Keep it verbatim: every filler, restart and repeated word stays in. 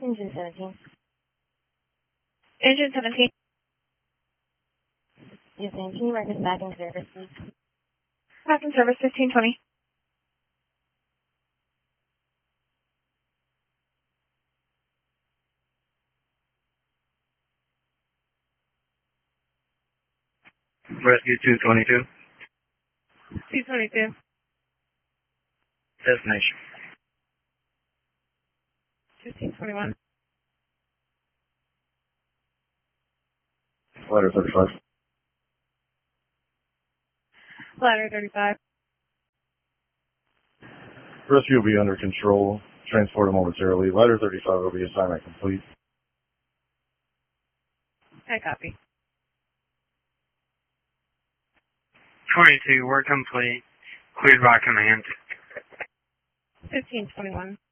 Engine seventeen. Engine seventeen. Yes, ma'am. Can you mark this back in service, please? Back in service, fifteen twenty. Rescue two twenty-two. two twenty-two. Destination. fifteen twenty-one. Ladder thirty-five. Ladder thirty-five. Rescue will be under control. Transport him momentarily. Ladder thirty-five will be assignment complete. I copy. twenty-two, work complete. Cleared by command. fifteen twenty-one.